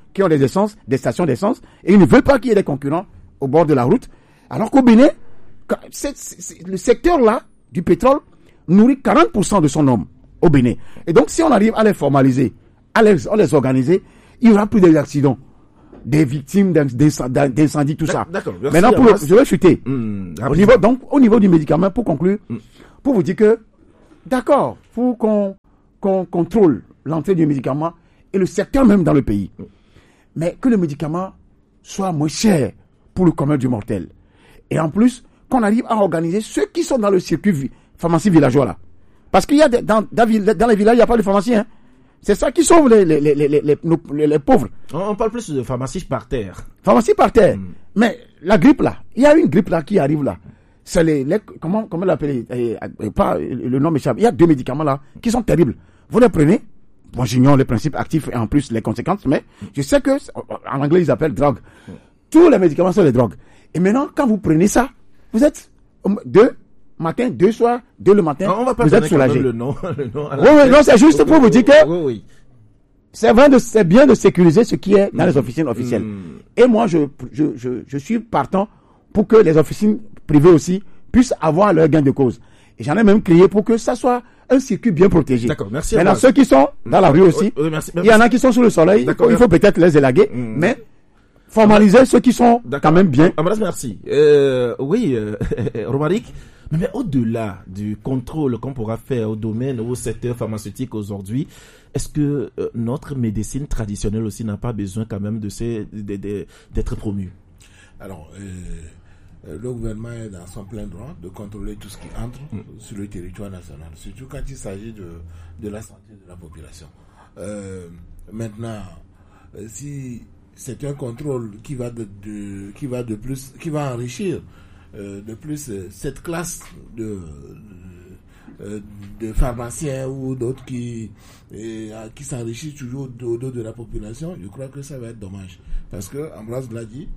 qui ont des essences, des stations d'essence, et ils ne veulent pas qu'il y ait des concurrents au bord de la route. Alors qu'au Bénin, c'est, c'est, c'est, le secteur-là du pétrole nourrit quarante pour cent de son homme au Bénin. Et donc, si on arrive à les formaliser, à les, à les organiser, il y aura plus d'accidents, des victimes d'incendies, tout ça. D'accord. Maintenant, pour le, je vais chuter. Mmh, au niveau, donc, au niveau du médicament, pour conclure, mmh. pour vous dire que, d'accord, faut qu'on, qu'on contrôle l'entrée du médicament et le secteur même dans le pays. Mmh. Mais que le médicament soit moins cher pour le commun du mortel. Et en plus, qu'on arrive à organiser ceux qui sont dans le circuit pharmacie villageois là. Parce qu'il y a des, dans, dans, dans les villages, il n'y a pas de pharmacie, hein. C'est ça qui sauve les, les, les, les, les, les, les pauvres. On parle plus de pharmacie par terre. Pharmacie par terre. Mm. Mais la grippe là, il y a une grippe là qui arrive là. C'est les, les comment, comment l'appeler, eh, eh, pas, le nom m'échappe. Il y a deux médicaments là qui sont terribles. Vous les prenez. Bon, j'ignore les principes actifs et en plus les conséquences, mais je sais que, en anglais ils appellent drogue. Mm. Tous les médicaments sont des drogues. Et maintenant, quand vous prenez ça, vous êtes deux matin, deux soirs, deux le matin, on va pas vous êtes soulagé. Le nom, le nom oui, oui, non, c'est juste pour vous dire que oui, oui. c'est vrai, de, c'est bien de sécuriser ce qui est dans mmh. les officines officielles. Mmh. Et moi, je, je, je, je suis partant pour que les officines privées aussi puissent avoir leur gain de cause. Et j'en ai même crié pour que ça soit un circuit bien protégé. D'accord, merci. Maintenant, ceux qui sont dans la rue aussi, oui, merci, il y en a qui sont sous le soleil, il faut peut-être les élaguer, mmh. mais formaliser ceux qui sont quand même bien. Ambroise, merci. Euh, oui, euh, Romaric, mais, mais au-delà du contrôle qu'on pourra faire au domaine, au secteur pharmaceutique aujourd'hui, est-ce que euh, notre médecine traditionnelle aussi n'a pas besoin quand même de ces, de, de, d'être promue? Alors, euh, le gouvernement est dans son plein droit de contrôler tout ce qui entre mm. sur le territoire national, surtout quand il s'agit de, de la santé de la population. Euh, maintenant, si c'est un contrôle qui va de, de qui va de plus, qui va enrichir euh, de plus euh, cette classe de euh, de pharmaciens ou d'autres qui euh, qui s'enrichissent toujours au dos de la population. Je crois que ça va être dommage parce que Ambroise l'a dit.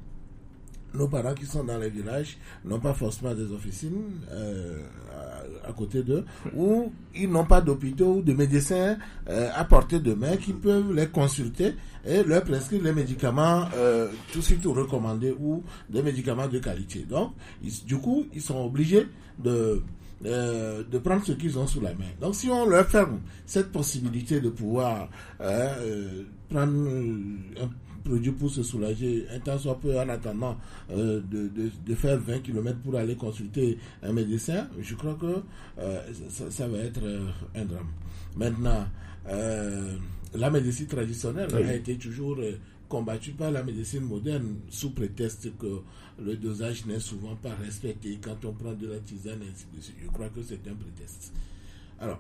Nos parents qui sont dans les villages n'ont pas forcément des officines euh, à, à côté d'eux, ou ils n'ont pas d'hôpitaux ou de médecins euh, à portée de main qui peuvent les consulter et leur prescrire les médicaments euh, tout de suite recommandés ou des médicaments de qualité. Donc, ils, du coup, ils sont obligés de Euh, de prendre ce qu'ils ont sous la main. Donc si on leur ferme cette possibilité de pouvoir euh, euh, prendre un produit pour se soulager un temps soit peu en attendant euh, de, de, de faire vingt kilomètres pour aller consulter un médecin, je crois que euh, ça, ça va être euh, un drame. Maintenant, euh, la médecine traditionnelle oui. a été toujours euh, combattue par la médecine moderne sous prétexte que le dosage n'est souvent pas respecté quand on prend de la tisane et ainsi de suite. Je crois que c'est un prétexte. Alors,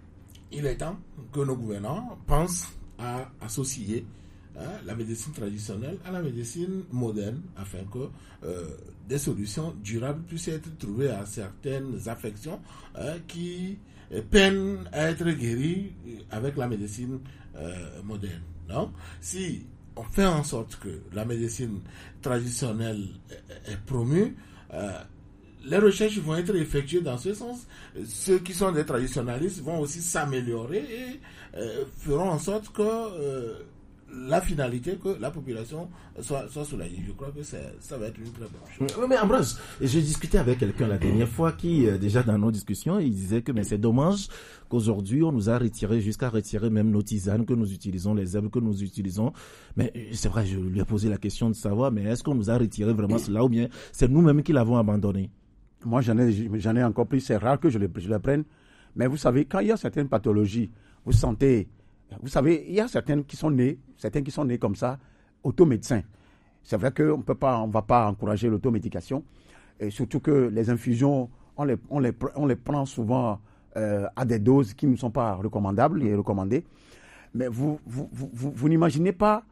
il est temps que nos gouvernants pensent à associer hein, la médecine traditionnelle à la médecine moderne afin que euh, des solutions durables puissent être trouvées à certaines affections hein, qui peinent à être guéries avec la médecine euh, moderne. Donc, si on fait en sorte que la médecine traditionnelle est, est promue, euh, les recherches vont être effectuées dans ce sens. Ceux qui sont des traditionnalistes vont aussi s'améliorer et euh, feront en sorte que euh, la finalité, que la population soit, soit soulagée. Je crois que c'est, ça va être une très bonne chose. Mais Ambroise, j'ai discuté avec quelqu'un la dernière fois qui, euh, déjà dans nos discussions, il disait que mais c'est dommage qu'aujourd'hui on nous a retiré, jusqu'à retirer même nos tisanes que nous utilisons, les herbes que nous utilisons. Mais c'est vrai, je lui ai posé la question de savoir, mais est-ce qu'on nous a retiré vraiment cela ou bien c'est nous-mêmes qui l'avons abandonné? Moi, j'en ai, j'en ai encore plus. C'est rare que je le, je le prenne. Mais vous savez, quand il y a certaines pathologies, vous sentez, vous savez, il y a certaines qui sont nées, certaines qui sont nées comme ça, automédecins. C'est vrai qu'on peut pas, on va pas encourager l'automédication. Et surtout que les infusions, on les, on les, on les prend souvent euh, à des doses qui ne sont pas recommandables et recommandées. Mais vous, vous, vous, vous, vous n'imaginez pas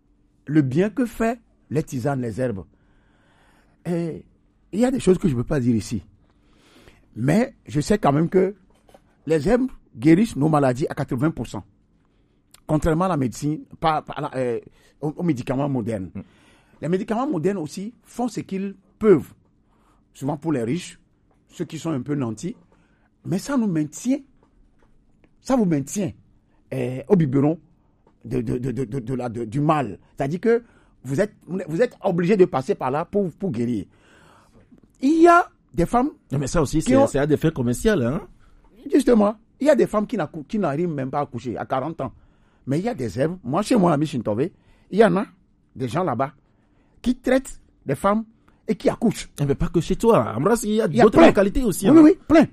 le bien que fait les tisanes, les herbes. Et il y a des choses que je ne peux pas dire ici. Mais je sais quand même que les herbes guérissent nos maladies à quatre-vingts pour cent. Contrairement à la médecine, pas, pas euh, aux, aux médicaments modernes. Mm. Les médicaments modernes aussi font ce qu'ils peuvent. Souvent pour les riches, ceux qui sont un peu nantis. Mais ça nous maintient, ça vous maintient euh, au biberon de, de, de, de, de, de la, de, du mal. C'est-à-dire que vous êtes, vous êtes obligé de passer par là pour, pour guérir. Il y a des femmes... Mais ça aussi, c'est, ont, c'est à des fins commerciales. Hein? Justement, il y a des femmes qui, qui n'arrivent même pas à coucher à quarante ans. Mais il y a des herbes. Moi, chez moi, à Michintove, il y en a des gens là-bas qui traitent des femmes et qui accouchent. Mais pas que chez toi. Ambroise, il y a, il y a d'autres plein. localités aussi. Oui, hein. oui, plein.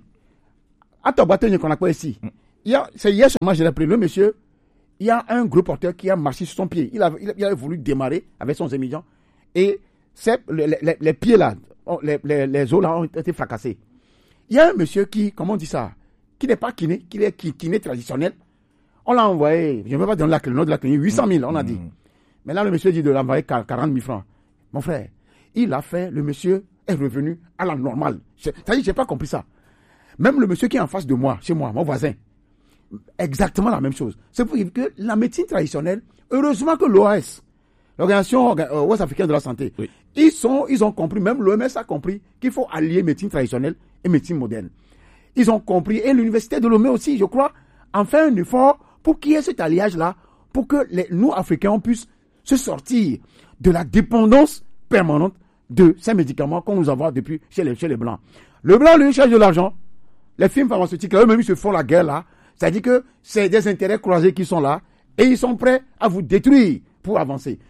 À Tobategne, qu'on a quoi ici. Il y a, c'est hier seulement, je l'ai pris, le monsieur, il y a un gros porteur qui a marché sur son pied. Il a, il a, il a voulu démarrer avec son émignon. Et c'est, les, les, les pieds là, les, les, les os là ont été fracassés. Il y a un monsieur qui, comment on dit ça, qui n'est pas kiné, qui est kiné traditionnel. On l'a envoyé, je ne vais pas donner le nom de la clinique, huit cent mille, on a dit. Mais là, le monsieur dit de l'envoyer quarante mille francs. Mon frère, il a fait, le monsieur est revenu à la normale. C'est-à-dire, je n'ai pas compris ça. Même le monsieur qui est en face de moi, chez moi, mon voisin, exactement la même chose. C'est pour dire que la médecine traditionnelle, heureusement que l'O A S, l'Organisation Ouest Africaine de la Santé, oui. ils, sont, ils ont compris, même l'O M S a compris qu'il faut allier médecine traditionnelle et médecine moderne. Ils ont compris, et l'Université de Lomé aussi, je crois, en fait un effort pour qu'il y ait cet alliage-là, pour que les, nous, Africains, on puisse se sortir de la dépendance permanente de ces médicaments qu'on nous envoie depuis chez les, chez les Blancs. Le Blanc, lui, cherche de l'argent. Les firmes pharmaceutiques, eux-mêmes, ils se font la guerre là. C'est-à-dire que c'est des intérêts croisés qui sont là et ils sont prêts à vous détruire pour avancer.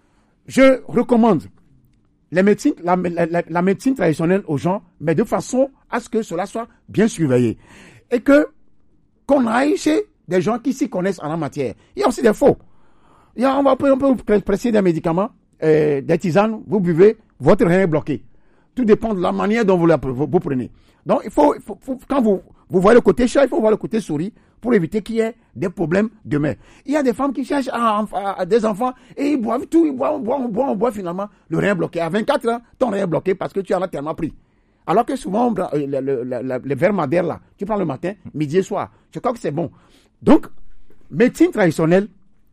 Je recommande les médecines, la, la, la, la médecine traditionnelle aux gens, mais de façon à ce que cela soit bien surveillé. Et que qu'on aille chez des gens qui s'y connaissent en la matière. Il y a aussi des faux. Il y a, on, va, on peut vous presser des médicaments, euh, des tisanes, vous buvez, votre rein est bloqué. Tout dépend de la manière dont vous, la, vous, vous prenez. Donc, il faut, il faut, faut quand vous, vous voyez le côté chat, il faut voir le côté souris pour éviter qu'il y ait des problèmes demain. Il y a des femmes qui cherchent à, à, à des enfants et ils boivent tout, ils boivent, on boit, on boit, on boit finalement, le rein est bloqué. À vingt-quatre ans, ton rein est bloqué parce que tu en as tellement pris. Alors que souvent, le, le, le, le, le verre madère là, tu prends le matin, midi et soir. Je crois que c'est bon. Donc, médecine traditionnelle,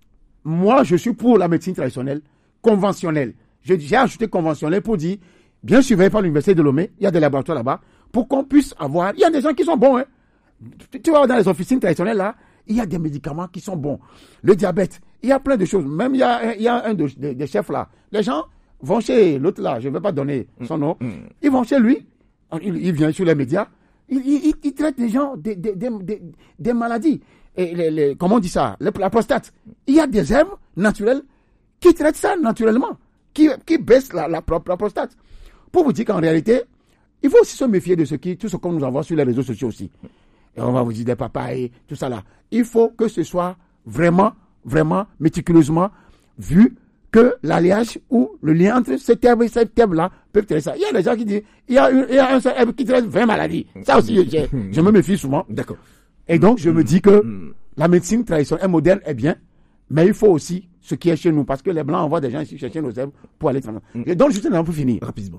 moi, je suis pour la médecine traditionnelle conventionnelle. Je, j'ai ajouté conventionnelle pour dire, bien surveillé par l'Université de Lomé, il y a des laboratoires là-bas, pour qu'on puisse avoir... Il y a des gens qui sont bons, hein. Tu, tu vas dans les officines traditionnelles, là, il y a des médicaments qui sont bons. Le diabète, il y a plein de choses. Même il y a, il y a un de, de, des chefs là. Les gens vont chez l'autre là, je ne vais pas donner son nom. Mm. Ils vont chez lui, il, il vient sur les médias, il, il, il traite des gens, des, des, des, des, des maladies. Et les, les, comment on dit ça? La, la prostate. Il y a des herbes naturelles qui traitent ça naturellement, qui, qui baissent la, la, la prostate. Pour vous dire qu'en réalité, il faut aussi se méfier de ce qui, tout ce qu'on nous envoie sur les réseaux sociaux aussi. Et on va vous dire des papayes, tout ça là. Il faut que ce soit vraiment, vraiment méticuleusement vu que l'alliage ou le lien entre cette herbe et cette herbe là peuvent traiter ça. Il y a des gens qui disent, il y a, une, il y a un seul herbe qui traite vingt maladies. Ça aussi, je, je me méfie souvent. D'accord. Et donc, je me dis que la médecine traditionnelle moderne est bien, mais il faut aussi ce qui est chez nous, parce que les Blancs envoient des gens ici chercher nos herbes pour aller travailler. Mm. Et donc, juste un exemple pour finir. Rapidement.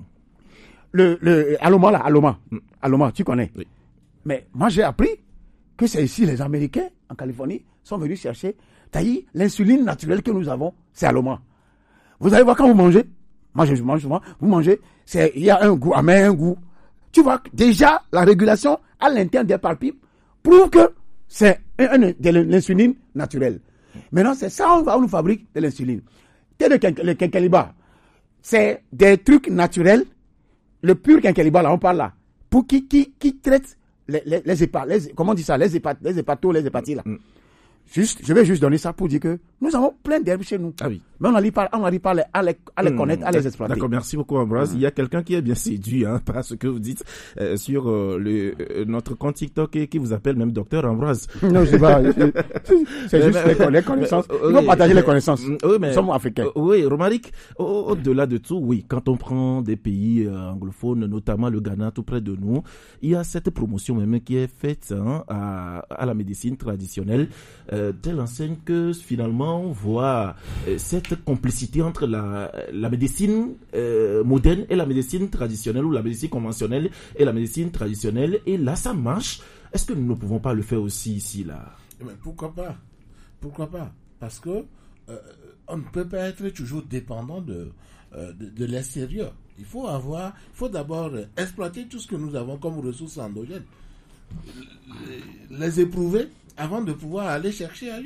Le, le, Aloma là, Aloma. Mm. Aloma, tu connais. Oui. Mais moi, j'ai appris que c'est ici, les Américains, en Californie, sont venus chercher, tailler l'insuline naturelle que nous avons, c'est Aloma. Vous allez voir quand vous mangez, moi je mange souvent, vous mangez, c'est, il y a un goût amer, un goût. Tu vois, déjà, la régulation à l'interne des palpipes prouve que c'est un, un, de l'insuline naturelle. Maintenant, c'est ça, on, va, on nous fabrique de l'insuline. Tel le, le quinqueliba, c'est des trucs naturels, le pur quinqueliba, là, on parle là, pour qui, qui, qui traite les, les, les hépates, les, comment on dit ça, les hépates, les hépatos, les hépatites, là. Mm. Juste, je vais juste donner ça pour dire que nous avons plein d'herbes chez nous. Ah oui. Mais on n'arrive pas, on n'arrive pas à les, à les, à les mmh, connaître, à les exploiter. D'accord, merci beaucoup Ambroise. Mmh. Il y a quelqu'un qui est bien séduit hein, par ce que vous dites euh, sur euh, le, euh, notre compte TikTok et qui vous appelle même Docteur Ambroise. Non, c'est pas. C'est juste mais, les connaissances. Mais, euh, Il faut oui, partager les connaissances. Oui, mais, nous sommes africains. Euh, oui, Romaric, au, au-delà de tout, oui, quand on prend des pays euh, anglophones, notamment le Ghana, tout près de nous, il y a cette promotion même qui est faite hein, à, à la médecine traditionnelle, euh, telle enseigne que finalement on voit euh, cette complicité entre la, la médecine euh, moderne et la médecine traditionnelle ou la médecine conventionnelle et la médecine traditionnelle et là ça marche. Est-ce que nous ne pouvons pas le faire aussi ici là? Mais pourquoi pas? Pourquoi pas? Parce que euh, on ne peut pas être toujours dépendant de, euh, de, de l'extérieur. Il faut avoir, il faut d'abord exploiter tout ce que nous avons comme ressources endogènes, les, les éprouver avant de pouvoir aller chercher ailleurs.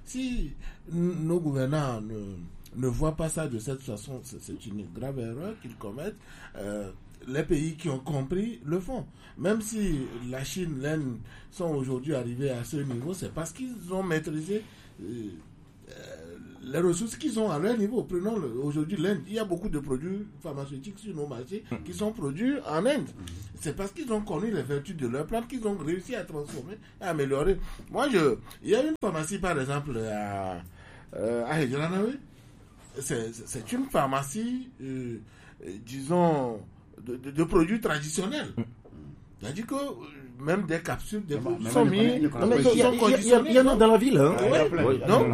si nos gouvernants ne, ne voient pas ça de cette façon, c'est, c'est une grave erreur qu'ils commettent. Euh, les pays qui ont compris le font. Même si la Chine, l'Inde sont aujourd'hui arrivés à ce niveau, c'est parce qu'ils ont maîtrisé euh, euh, les ressources qu'ils ont à leur niveau. Prenons le, aujourd'hui l'Inde, il y a beaucoup de produits pharmaceutiques sur nos marchés qui sont produits en Inde. C'est parce qu'ils ont connu les vertus de leurs plantes qu'ils ont réussi à transformer, à améliorer. Moi, je, il y a une pharmacie, par exemple, à, euh, à Hedjranawe. C'est, c'est une pharmacie, euh, disons, de, de, de produits traditionnels. C'est-à-dire que même des capsules, des produits sont mis, il y en a dans la ville. Hein. Ouais, non.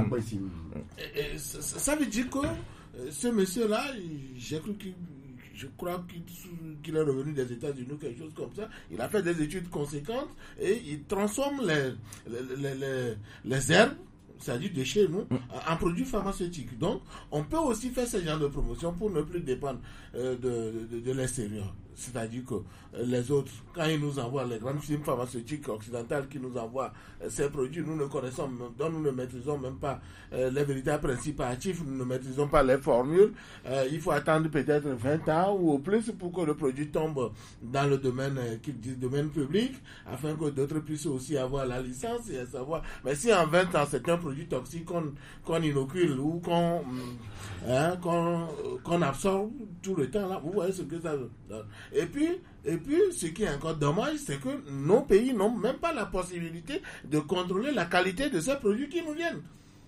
Et, et, ça, ça veut dire que ce monsieur-là, j'ai cru qu'il, je crois qu'il, qu'il est revenu des États-Unis ou quelque chose comme ça. Il a fait des études conséquentes et il transforme les, les, les, les herbes, c'est-à-dire de chez nous, en produits pharmaceutiques. Donc, on peut aussi faire ce genre de promotion pour ne plus dépendre euh, de, de, de l'extérieur. C'est-à-dire que euh, les autres, quand ils nous envoient, les grandes firmes pharmaceutiques occidentales qui nous envoient euh, ces produits, nous ne connaissons, dont nous ne maîtrisons même pas euh, les véritables principes actifs, nous ne maîtrisons pas les formules. Euh, il faut attendre peut-être vingt ans ou au plus pour que le produit tombe dans le domaine, euh, qu'ils disent domaine public, afin que d'autres puissent aussi avoir la licence et savoir. Mais si en vingt ans, c'est un produit toxique qu'on, qu'on inocule ou qu'on, hein, qu'on, qu'on absorbe tout le temps, là, vous voyez ce que ça veut dire. Et puis, et puis, ce qui est encore dommage, c'est que nos pays n'ont même pas la possibilité de contrôler la qualité de ces produits qui nous viennent.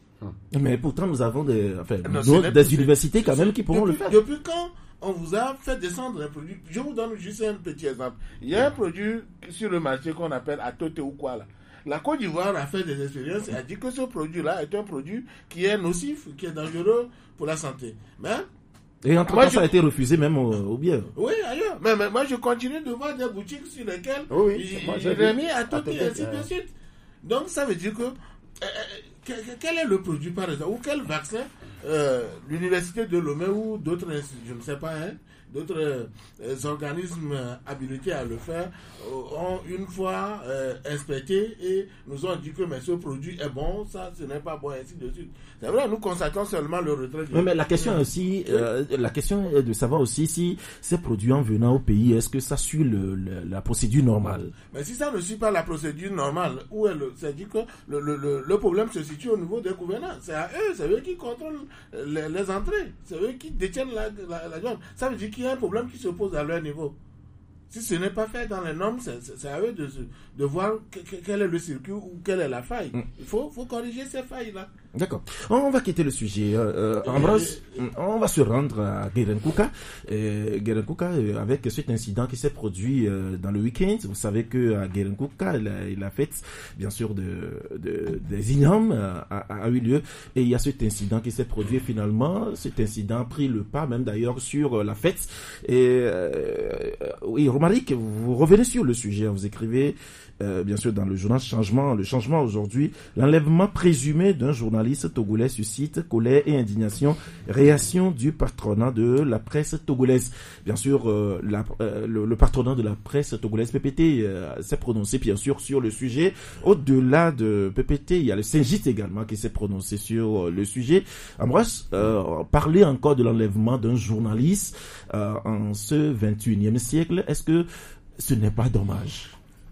Mais pourtant, nous avons des, enfin, non, des, des universités quand même qui pourront depuis, le faire. Depuis quand on vous a fait descendre un produit? Je vous donne juste un petit exemple. Il y a un produit sur le marché qu'on appelle Atote ou quoi là. La Côte d'Ivoire a fait des expériences et a dit que ce produit-là est un produit qui est nocif, qui est dangereux pour la santé. Mais et entre temps, ça a été refusé même au, au bien. Oui, ailleurs. Mais, mais moi, je continue de voir des boutiques sur lesquelles oui, oui, j'ai remis à Atote et ainsi de suite. Donc, ça veut dire que euh, quel est le produit, par exemple, ou quel vaccin euh, l'université de Lomé ou d'autres, je ne sais pas, hein, d'autres euh, organismes habilités à le faire euh, ont une fois euh, inspecté et nous ont dit que mais ce produit est bon, ça ce n'est pas bon, ainsi de suite. C'est vrai, nous constatons seulement le retrait. Oui, mais la question aussi, euh, la question est de savoir aussi si ces produits en venant au pays, est-ce que ça suit le, le, la procédure normale? Mais si ça ne suit pas la procédure normale, où est le, c'est-à-dire que le, le, le, le problème se situe au niveau des gouvernants. C'est à eux, c'est eux qui contrôlent les, les entrées, c'est eux qui détiennent la, la, la douane. Ça veut dire qu'il y a un problème qui se pose à leur niveau. Si ce n'est pas fait dans les normes, c'est, c'est à eux de, de voir que, que, quel est le circuit ou quelle est la faille. Mm. Il faut, faut corriger ces failles-là. D'accord. On va quitter le sujet. Euh, Ambroise, euh, on va se rendre à Guérenkouka. Euh, Guérenkouka, euh, avec cet incident qui s'est produit euh, dans le week-end. Vous savez qu'à Guérenkouka, la fête, bien sûr, de, de, des ignames euh, a, a eu lieu. Et il y a cet incident qui s'est produit. Finalement, cet incident a pris le pas, même d'ailleurs, sur euh, la fête. Et euh, oui, Romaric, vous revenez sur le sujet. Vous écrivez, euh, bien sûr, dans le journal Changement, le changement aujourd'hui, l'enlèvement présumé d'un journaliste togolais suscite colère et indignation. Réaction du patronat de la presse togolaise. Bien sûr, euh, la, euh, le, le patronat de la presse togolaise, P P T, euh, s'est prononcé, bien sûr, sur le sujet. Au-delà de P P T, il y a le Syngit également qui s'est prononcé sur euh, le sujet. Ambroise, euh, parler encore de l'enlèvement d'un journaliste euh, en ce vingt et unième siècle, est-ce que ce n'est pas dommage?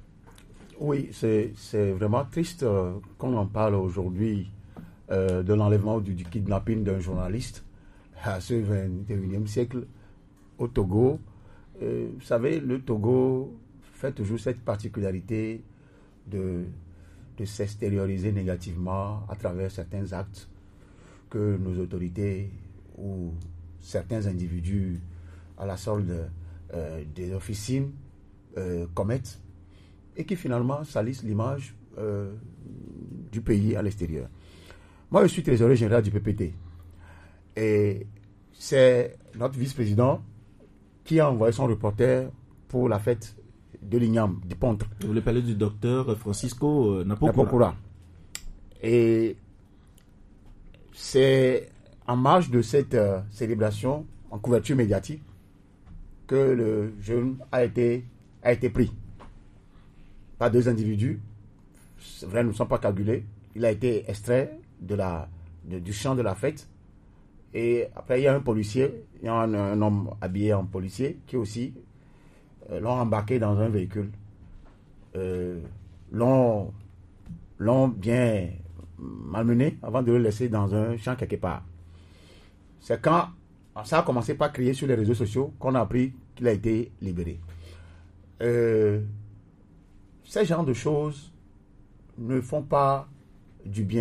Oui, c'est, c'est vraiment triste euh, qu'on en parle aujourd'hui euh, de l'enlèvement ou du, du kidnapping d'un journaliste à ce vingt et unième siècle au Togo. Euh, vous savez, le Togo fait toujours cette particularité de, de s'extérioriser négativement à travers certains actes que nos autorités ou certains individus à la solde euh, des officines euh, commettent et qui finalement salissent l'image euh, du pays à l'extérieur. Moi, je suis trésorier général du P P T. Et c'est notre vice-président qui a envoyé son reporter pour la fête de l'Ignam, du Pontre. Vous voulez parler du docteur Francisco Napokura. Napokura. Et c'est en marge de cette euh, célébration, en couverture médiatique, que le jeune a été, a été pris par deux individus. C'est vrai, nous ne sommes pas calculés. Il a été extrait de la, de, du champ de la fête. Et après, il y a un policier, il y a un, un homme habillé en policier qui aussi euh, l'ont embarqué dans un véhicule. Euh, l'ont, l'ont bien malmené avant de le laisser dans un champ quelque part. C'est quand ça a commencé par crier sur les réseaux sociaux qu'on a appris qu'il a été libéré. Euh, ces genres de choses ne font pas du bien